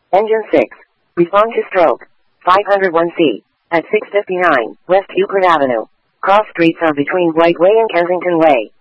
Engine 6. Respond to stroke. 501C. At 659 West Euclid Avenue. Cross streets are between White Way and Kensington Way.